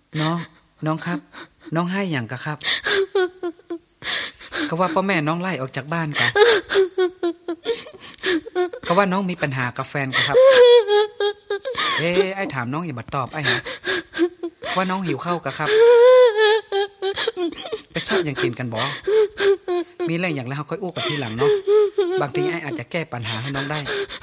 น้องครับน้องให้หยังกะครับก็ว่าพ่อแม่น้องไล่ออกจากบ้านกะก็ว่าน้องมีปัญหากับแฟนกะครับไอ้ถามน้องอย่ามาตอบไอ้ฮะว่าน้องหิวข้าวกะครับไปซอดยังกินกันบ่มีอะไรอย่างแล้วเฮาค่อยอู้กันทีหลังเนาะบางทีไอ้อาจจะแก้ปัญหาให้น้องได้